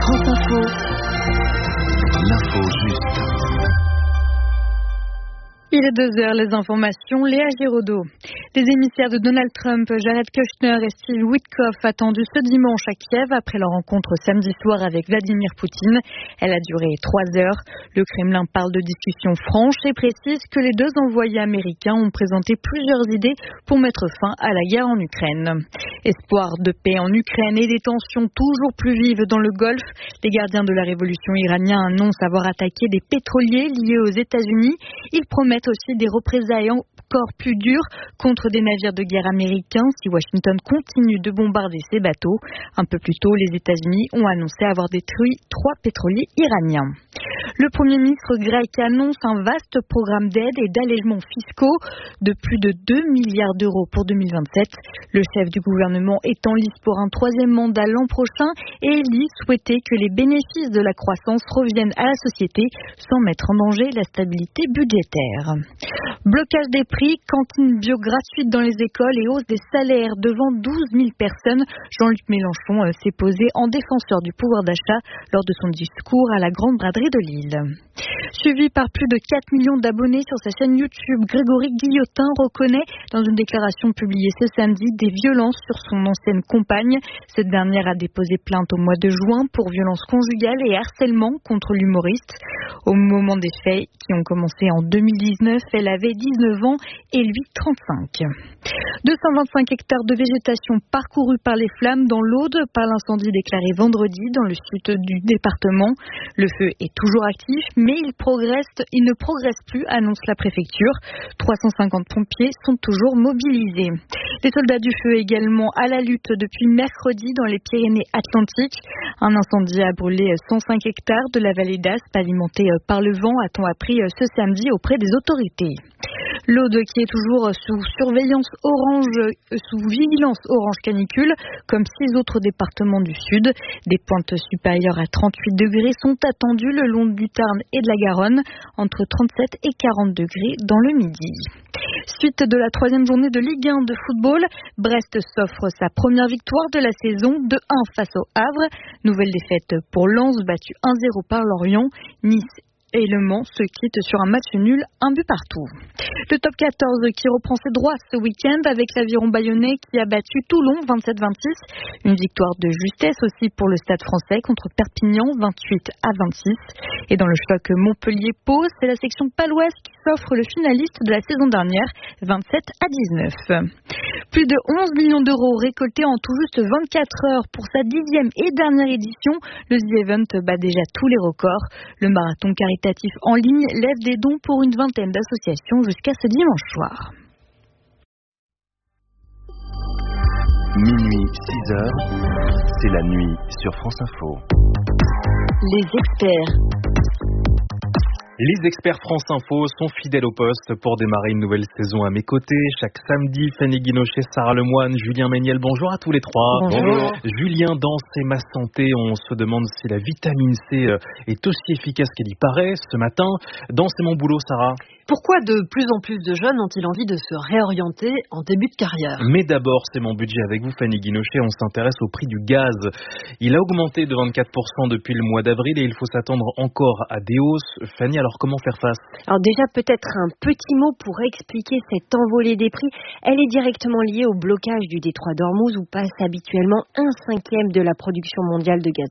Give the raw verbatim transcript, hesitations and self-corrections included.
France Info. L'info juste. Il est deux heures, les informations, Léa Giraudot. Les émissaires de Donald Trump, Jared Kushner et Steve Witkoff, attendus ce dimanche à Kiev après leur rencontre samedi soir avec Vladimir Poutine. Elle a duré trois heures. Le Kremlin parle de discussions franches et précise que les deux envoyés américains ont présenté plusieurs idées pour mettre fin à la guerre en Ukraine. Espoir de paix en Ukraine et des tensions toujours plus vives dans le Golfe. Les gardiens de la révolution iranienne annoncent avoir attaqué des pétroliers liés aux États-Unis. Ils promettent aussi des représailles encore plus dures contre des navires de guerre américains si Washington continue de bombarder ses bateaux. Un peu plus tôt, les États-Unis ont annoncé avoir détruit trois pétroliers iraniens. Le Premier ministre grec annonce un vaste programme d'aide et d'allègements fiscaux de plus de deux milliards d'euros pour deux mille vingt-sept. Le chef du gouvernement est en lice pour un troisième mandat l'an prochain et dit souhaiter que les bénéfices de la croissance reviennent à la société sans mettre en danger la stabilité budgétaire. Blocage des prix, cantines bio gratuites dans les écoles et hausse des salaires devant douze mille personnes. Jean-Luc Mélenchon s'est posé en défenseur du pouvoir d'achat lors de son discours à la Grande Braderie de Lille. Suivi par plus de quatre millions d'abonnés sur sa chaîne YouTube, Grégory Guillotin reconnaît dans une déclaration publiée ce samedi des violences sur son ancienne compagne. Cette dernière a déposé plainte au mois de juin pour violences conjugales et harcèlement contre l'humoriste. Au moment des faits, qui ont commencé en deux mille dix-neuf, elle avait dix-neuf ans et lui trente-cinq. deux cent vingt-cinq hectares de végétation parcourus par les flammes dans l'Aude par l'incendie déclaré vendredi dans le sud du département. Le feu est toujours actif, mais il progresse, il ne progresse plus, annonce la préfecture. trois cent cinquante pompiers sont toujours mobilisés. Les soldats du feu également à la lutte depuis mercredi dans les Pyrénées-Atlantiques. Un incendie a brûlé cent cinq hectares de la vallée d'Aspe, alimentée par le vent, a-t-on appris ce samedi auprès des autorités. L'Aude qui est toujours sous surveillance orange, sous vigilance orange canicule, comme six autres départements du sud. Des pointes supérieures à trente-huit degrés sont attendues le long du Tarn et de la Garonne, entre trente-sept et quarante degrés dans le midi. Suite de la troisième journée de Ligue un de football, Brest s'offre sa première victoire de la saison, deux un face au Havre. Nouvelle défaite pour Lens, battu un zéro par Lorient. Nice et Le Mans se quittent sur un match nul, un but partout. Le top quatorze qui reprend ses droits ce week-end avec l'Aviron Bayonnais qui a battu Toulon vingt-sept vingt-six. Une victoire de justesse aussi pour le Stade Français contre Perpignan vingt-huit à vingt-six. Et dans le choc Montpellier-Pau, c'est la section paloise qui s'offre le finaliste de la saison dernière, vingt-sept à dix-neuf. Plus de onze millions d'euros récoltés en tout juste vingt-quatre heures pour sa dixième et dernière édition. Le The Event bat déjà tous les records. Le marathon caritatif en ligne lève des dons pour une vingtaine d'associations jusqu'à ce dimanche soir. Minuit, six heures, c'est la nuit sur France Info. Les experts. Les experts France Info sont fidèles au poste pour démarrer une nouvelle saison à mes côtés. Chaque samedi, Fanny Guinochet, Sarah Lemoine, Julien Méniel, bonjour à tous les trois. Bonjour. Julien, dans C'est ma santé, on se demande si la vitamine C est aussi efficace qu'elle y paraît. Ce matin, dans C'est mon boulot, Sarah. Pourquoi de plus en plus de jeunes ont-ils envie de se réorienter en début de carrière ? Mais d'abord, c'est mon budget avec vous, Fanny Guinochet. On s'intéresse au prix du gaz. Il a augmenté de vingt-quatre pour cent depuis le mois d'avril et il faut s'attendre encore à des hausses. Fanny, alors comment faire face ? Alors déjà, peut-être un petit mot pour expliquer cette envolée des prix. Elle est directement liée au blocage du détroit d'Ormuz où passe habituellement un cinquième de la production mondiale de gaz